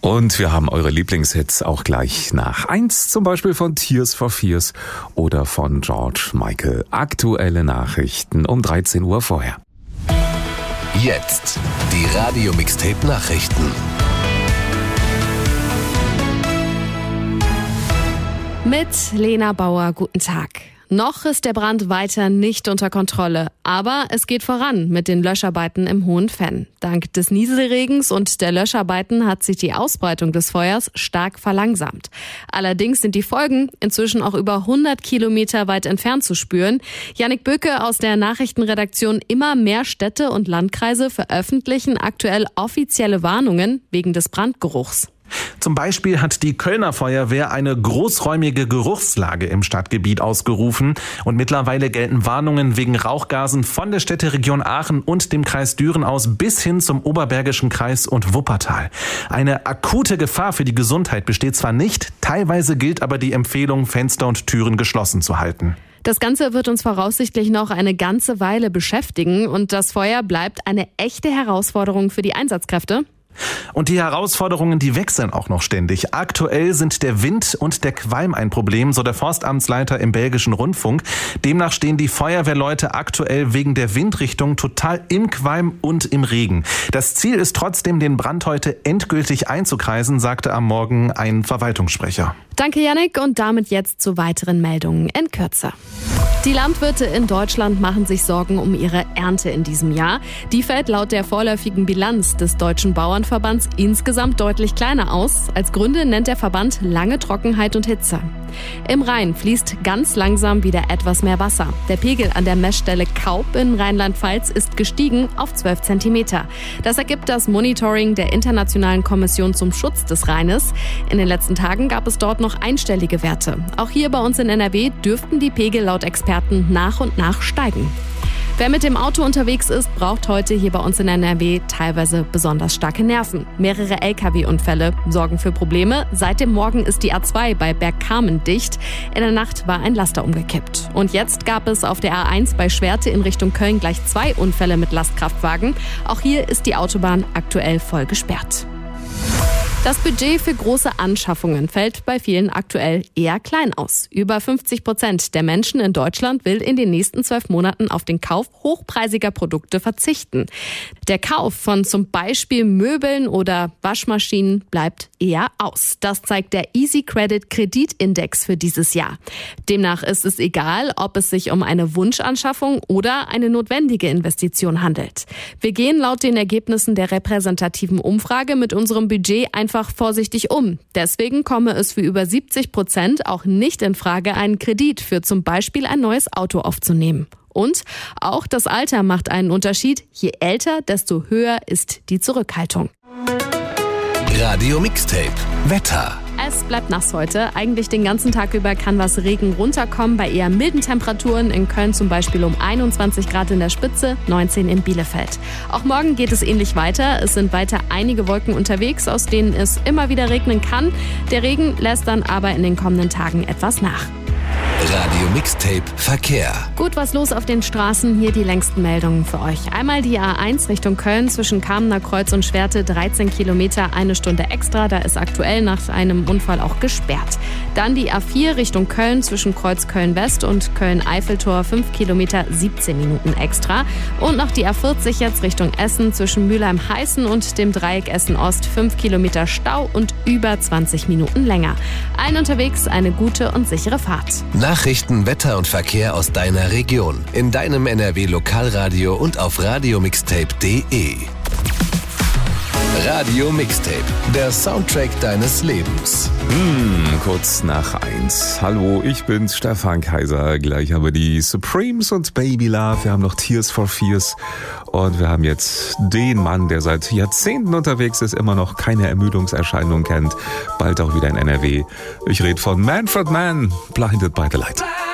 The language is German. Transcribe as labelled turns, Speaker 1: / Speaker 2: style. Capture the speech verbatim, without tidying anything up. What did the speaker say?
Speaker 1: Und wir haben eure Lieblingshits auch gleich nach eins, zum Beispiel von Tears for Fears oder von George Michael. Aktuelle Nachrichten um dreizehn Uhr vorher.
Speaker 2: Jetzt die Radio-Mixtape-Nachrichten.
Speaker 3: Mit Lena Bauer, guten Tag. Noch ist der Brand weiter nicht unter Kontrolle, aber es geht voran mit den Löscharbeiten im Hohen Venn. Dank des Nieselregens und der Löscharbeiten hat sich die Ausbreitung des Feuers stark verlangsamt. Allerdings sind die Folgen inzwischen auch über hundert Kilometer weit entfernt zu spüren. Jannik Böcke aus der Nachrichtenredaktion: Immer mehr Städte und Landkreise veröffentlichen aktuell offizielle Warnungen wegen des Brandgeruchs.
Speaker 4: Zum Beispiel hat die Kölner Feuerwehr eine großräumige Geruchslage im Stadtgebiet ausgerufen und mittlerweile gelten Warnungen wegen Rauchgasen von der Städteregion Aachen und dem Kreis Düren aus bis hin zum Oberbergischen Kreis und Wuppertal. Eine akute Gefahr für die Gesundheit besteht zwar nicht, teilweise gilt aber die Empfehlung, Fenster und Türen geschlossen zu halten.
Speaker 3: Das Ganze wird uns voraussichtlich noch eine ganze Weile beschäftigen und das Feuer bleibt eine echte Herausforderung für die Einsatzkräfte.
Speaker 4: Und die Herausforderungen, die wechseln auch noch ständig. Aktuell sind der Wind und der Qualm ein Problem, so der Forstamtsleiter im Belgischen Rundfunk. Demnach stehen die Feuerwehrleute aktuell wegen der Windrichtung total im Qualm und im Regen. Das Ziel ist trotzdem, den Brand heute endgültig einzukreisen, sagte am Morgen ein Verwaltungssprecher.
Speaker 3: Danke, Jannik, und damit jetzt zu weiteren Meldungen in Kürze. Die Landwirte in Deutschland machen sich Sorgen um ihre Ernte in diesem Jahr. Die fällt laut der vorläufigen Bilanz des Deutschen Bauernverbands insgesamt deutlich kleiner aus. Als Gründe nennt der Verband lange Trockenheit und Hitze. Im Rhein fließt ganz langsam wieder etwas mehr Wasser. Der Pegel an der Messstelle Kaup in Rheinland-Pfalz ist gestiegen auf zwölf Zentimeter. Das ergibt das Monitoring der Internationalen Kommission zum Schutz des Rheines. In den letzten Tagen gab es dort noch einstellige Werte. Auch hier bei uns in N R W dürften die Pegel laut Experten nach und nach steigen. Wer mit dem Auto unterwegs ist, braucht heute hier bei uns in N R W teilweise besonders starke Nerven. Mehrere L K W-Unfälle sorgen für Probleme. Seit dem Morgen ist die A zwei bei Bergkamen dicht. In der Nacht war ein Laster umgekippt. Und jetzt gab es auf der A eins bei Schwerte in Richtung Köln gleich zwei Unfälle mit Lastkraftwagen. Auch hier ist die Autobahn aktuell voll gesperrt. Das Budget für große Anschaffungen fällt bei vielen aktuell eher klein aus. Über fünfzig Prozent der Menschen in Deutschland will in den nächsten zwölf Monaten auf den Kauf hochpreisiger Produkte verzichten. Der Kauf von zum Beispiel Möbeln oder Waschmaschinen bleibt eher aus. Das zeigt der Easy Credit Kreditindex für dieses Jahr. Demnach ist es egal, ob es sich um eine Wunschanschaffung oder eine notwendige Investition handelt. Wir gehen laut den Ergebnissen der repräsentativen Umfrage mit unserem Budget einfach vorsichtig um. Deswegen komme es für über siebzig Prozent auch nicht in Frage, einen Kredit für zum Beispiel ein neues Auto aufzunehmen. Und auch das Alter macht einen Unterschied. Je älter, desto höher ist die Zurückhaltung.
Speaker 2: Radio Mixtape Wetter.
Speaker 3: Es bleibt nass heute. Eigentlich den ganzen Tag über kann was Regen runterkommen bei eher milden Temperaturen. In Köln zum Beispiel um einundzwanzig Grad in der Spitze, neunzehn in Bielefeld. Auch morgen geht es ähnlich weiter. Es sind weiter einige Wolken unterwegs, aus denen es immer wieder regnen kann. Der Regen lässt dann aber in den kommenden Tagen etwas nach.
Speaker 2: Radio Mixtape Verkehr.
Speaker 3: Gut, was los auf den Straßen? Hier die längsten Meldungen für euch. Einmal die A eins Richtung Köln zwischen Kamener Kreuz und Schwerte, dreizehn Kilometer, eine Stunde extra. Da ist aktuell nach einem Unfall auch gesperrt. Dann die A vier Richtung Köln zwischen Kreuz Köln-West und Köln-Eiffeltor, fünf Kilometer, siebzehn Minuten extra. Und noch die A vierzig jetzt Richtung Essen zwischen Mülheim-Heißen und dem Dreieck Essen-Ost, fünf Kilometer Stau und über zwanzig Minuten länger. Allen unterwegs eine gute und sichere Fahrt.
Speaker 2: Nachrichten, Wetter und Verkehr aus deiner Region. In deinem N R W Lokalradio und auf radiomixtape punkt de. Radio Mixtape, der Soundtrack deines Lebens.
Speaker 1: Hm, kurz nach eins. Hallo, ich bin's, Stefan Kaiser. Gleich haben wir die Supremes und Baby Love. Wir haben noch Tears for Fears. Und wir haben jetzt den Mann, der seit Jahrzehnten unterwegs ist, immer noch keine Ermüdungserscheinung kennt. Bald auch wieder in N R W. Ich rede von Manfred Mann, Blinded by the Light.